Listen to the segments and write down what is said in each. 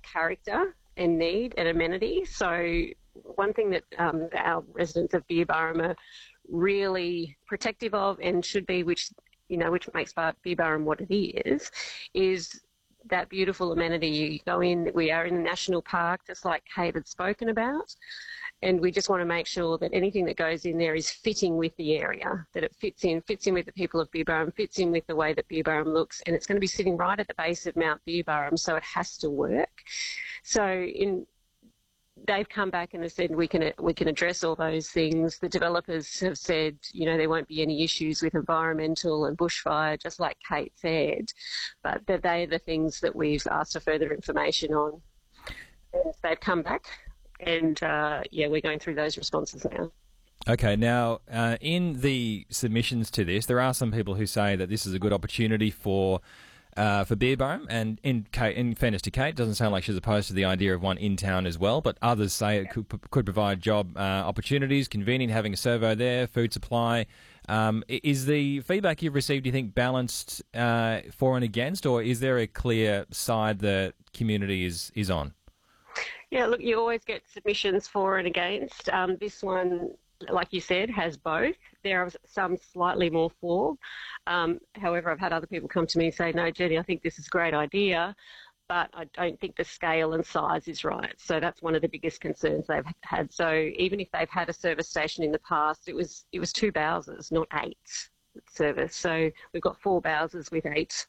character and need and amenity. So one thing that our residents of Beerburrum are really protective of and should be, which makes Beerburrum what it is that beautiful amenity. You go in, we are in the national park, just like Kate had spoken about, and we just want to make sure that anything that goes in there is fitting with the area, that it fits in with the people of Beerburrum, fits in with the way that Beerburrum looks, and it's going to be sitting right at the base of Mount Beerburrum, so it has to work. So they've come back and have said we can address all those things. The developers have said, there won't be any issues with environmental and bushfire, just like Kate said, but they're the things that we've asked for further information on. And they've come back, and we're going through those responses now. Okay, now in the submissions to this, there are some people who say that this is a good opportunity for Beerburrum, and in fairness to Kate, it doesn't sound like she's opposed to the idea of one in town as well, but others say it could provide job opportunities, convenient having a servo there, food supply. Is the feedback you've received, do you think, balanced for and against, or is there a clear side the community is on? Yeah, look, you always get submissions for and against. This one, like you said, has both. There are some slightly more for. However, I've had other people come to me and say, no, Jenny, I think this is a great idea, but I don't think the scale and size is right. So that's one of the biggest concerns they've had. So even if they've had a service station in the past, it was 2 Bowsers, not 8 service. So we've got 4 Bowsers with 8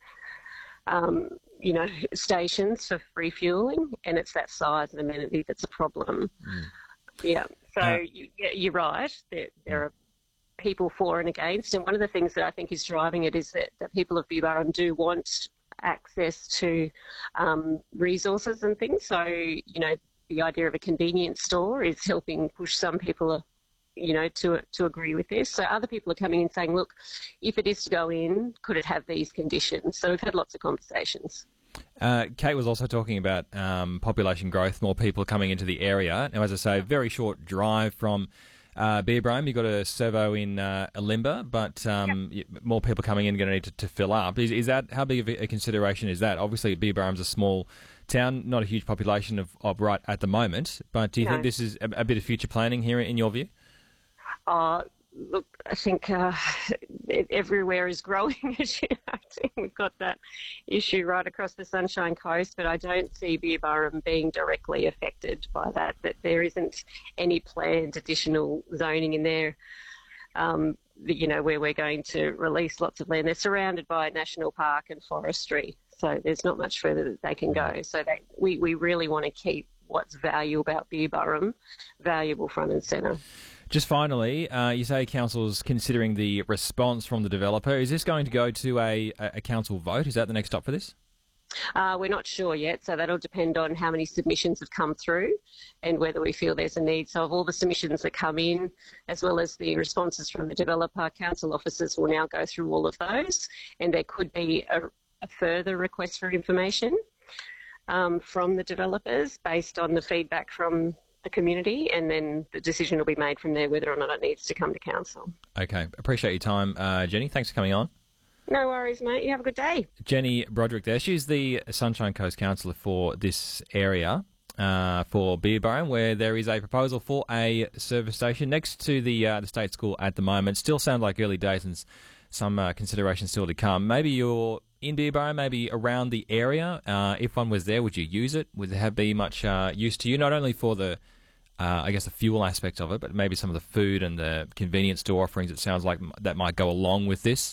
stations for refuelling, and it's that size and amenity that's a problem. Yeah, so you're right. There are people for and against, and one of the things that I think is driving it is that the people of Beerburrum do want access to resources and things. So, the idea of a convenience store is helping push some people to agree with this. So other people are coming in saying, look, if it is to go in, could it have these conditions? So we've had lots of conversations. Kate was also talking about population growth, more people coming into the area. Now, as I say, very short drive from Beerburrum. You've got a servo in Alimba, but more people coming in are going to need to fill up. Is that, how big of a consideration is that? Obviously, Beerburrum's a small town, not a huge population of right at the moment, but do you think this is a bit of future planning here in your view? Look, I think everywhere is growing, as you know. We've got that issue right across the Sunshine Coast, but I don't see Beerburrum being directly affected by that there isn't any planned additional zoning in there, where we're going to release lots of land. They're surrounded by a national park and forestry, so there's not much further that they can go. So we really want to keep what's valuable about Beerburrum valuable front and centre. Just finally, you say council's considering the response from the developer. Is this going to go to a council vote? Is that the next stop for this? We're not sure yet, so that'll depend on how many submissions have come through and whether we feel there's a need. So of all the submissions that come in, as well as the responses from the developer, council officers will now go through all of those, and there could be a further request for information from the developers based on the feedback from the community, and then the decision will be made from there whether or not it needs to come to council. Okay, appreciate your time, Jenny. Thanks for coming on. No worries, mate. You have a good day. Jenny Broderick there. She's the Sunshine Coast councillor for this area, for Beerburrum, where there is a proposal for a service station next to the state school at the moment. Still sound like early days and some consideration still to come. Maybe you're in Beerburrum, maybe around the area. If one was there, would you use it? Would it be much use to you? Not only for the, the fuel aspect of it, but maybe some of the food and the convenience store offerings. It sounds like that might go along with this.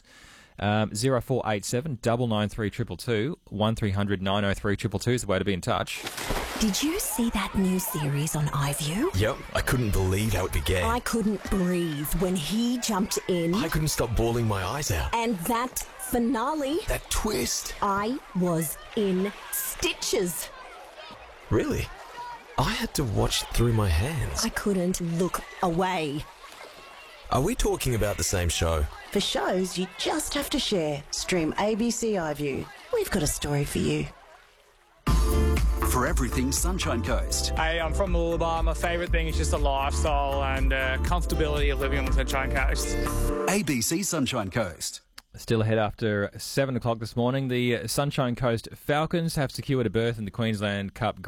0487 993 222 1300 903 222 is the way to be in touch. Did you see that new series on iView? Yep, I couldn't believe how it began. I couldn't breathe when he jumped in. I couldn't stop bawling my eyes out. And that finale. That twist. I was in stitches. Really? I had to watch through my hands. I couldn't look away. Are we talking about the same show? For shows you just have to share, stream ABC iView. We've got a story for you. For everything Sunshine Coast. Hey, I'm from Mooloolaba. My favourite thing is just the lifestyle and comfortability of living on the Sunshine Coast. ABC Sunshine Coast. Still ahead after 7 o'clock this morning, the Sunshine Coast Falcons have secured a berth in the Queensland Cup